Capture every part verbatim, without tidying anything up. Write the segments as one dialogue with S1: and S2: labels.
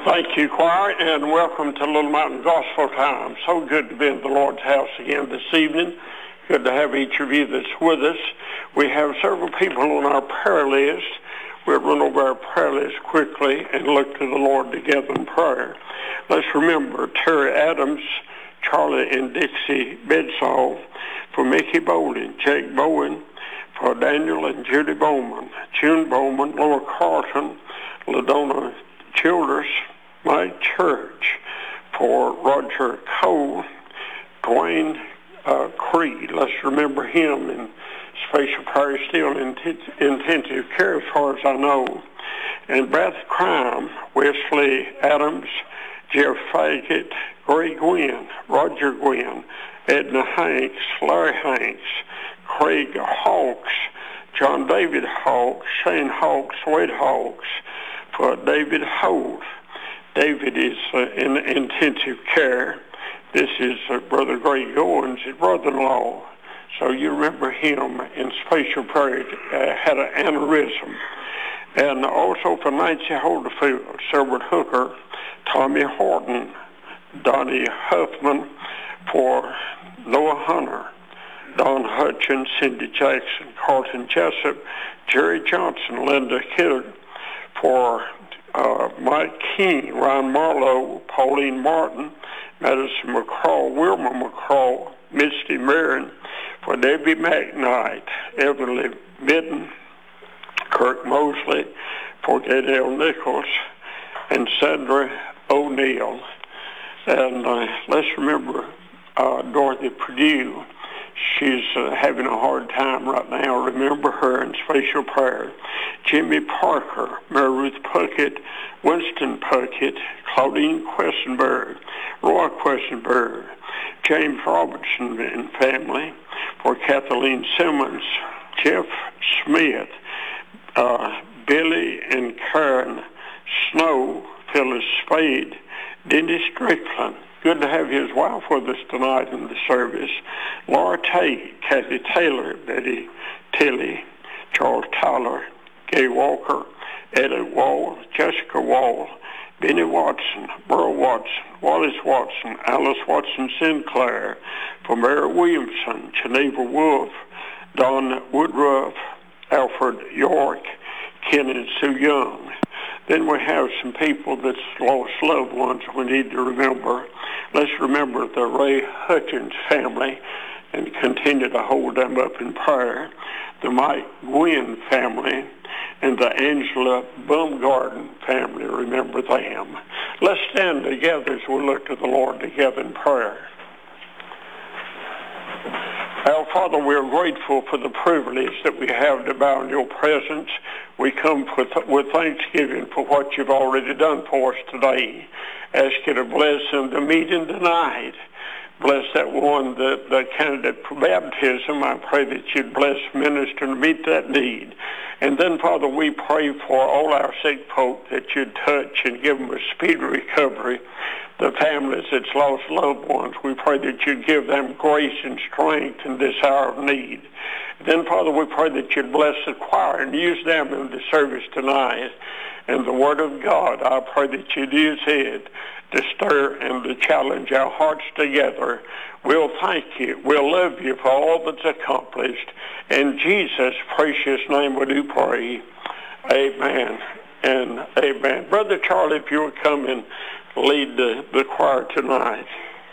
S1: Thank you, choir, and welcome to Little Mountain Gospel Time. So good to be in the Lord's house again this evening. Good to have each of you that's with us. We have several people on our prayer list. We'll run over our prayer list quickly and look to the Lord together in prayer. Let's remember Terry Adams, Charlie and Dixie Bedsall, for Mickey Bowden, Jake Bowen, for Daniel and Judy Bowman, June Bowman, Laura Carlton, LaDonna Childers, Mike Church, for Roger Cole, Dwayne uh, Creed. Let's remember him in special prayer, still in t- intensive care as far as I know. And Beth Crime, Wesley Adams, Jeff Faggett, Greg Gwynn, Roger Gwynn, Edna Hanks, Larry Hanks, Craig Hawks, John David Hawks, Shane Hawks, Wade Hawks, for David Holt. David is uh, in intensive care. This is uh, Brother Greg Owens, his brother-in-law. So you remember him in special prayer, uh, had an aneurysm. And also for Nancy Holderfield, Sherwood Hooker, Tommy Horton, Donnie Huffman, for Noah Hunter, Don Hutchins, Cindy Jackson, Carlton Jessup, Jerry Johnson, Linda Kidder, for uh, Mike King, Ryan Marlowe, Pauline Martin, Madison McCraw, Wilma McCraw, Misty Marin, for Debbie McKnight, Everly Midden, Kirk Mosley, for Gaydell Nichols, and Sandra O'Neill. And uh, let's remember uh, Dorothy Purdue. She's uh, having a hard time right now. Remember her in special prayer. Jimmy Parker, Mary Ruth Puckett, Winston Puckett, Claudine Questenberg, Roy Questenberg, James Robertson and family, for Kathleen Simmons, Jeff Smith, uh, Billy and Karen Snow, Phyllis Spade, Dennis Strickland. Good to have his wife with us tonight in the service. Laura Tate, Kathy Taylor, Betty Tilly, Charles Tyler, Gay Walker, Eddie Wall, Jessica Wall, Benny Watson, Burl Watson, Wallace Watson, Alice Watson Sinclair, for Mary Williamson, Geneva Wolf, Don Woodruff, Alfred York, Ken and Sue Young. Then we have some people that's lost loved ones we need to remember. Let's remember the Ray Hutchins family and continue to hold them up in prayer. The Mike Gwynn family and the Angela Baumgarten family, remember them. Let's stand together as we look to the Lord together in prayer. Our Father, we are grateful for the privilege that we have to bow in your presence. We come with, with thanksgiving for what you've already done for us today. Ask you to bless them to meet in tonight. Bless that one, the, the candidate for baptism. I pray that you'd bless minister to meet that need. And then, Father, we pray for all our sick folk that you'd touch and give them a speedy recovery. The families that's lost loved ones, we pray that you'd give them grace and strength in this hour of need. Then, Father, we pray that you'd bless the choir and use them in the service tonight. And the Word of God, I pray that you'd use it to stir and to challenge our hearts together. We'll thank you. We'll love you for all that's accomplished. In Jesus' precious name we do pray. Amen and amen. Brother Charlie, if you would come and lead the, the choir tonight.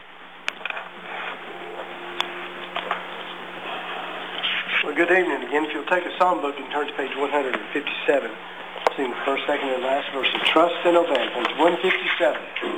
S2: Well, good evening again. If you'll take a psalm book and turn to page one fifty-seven. Sing the first, second, and last verse of Trust and Obey, page one fifty-seven.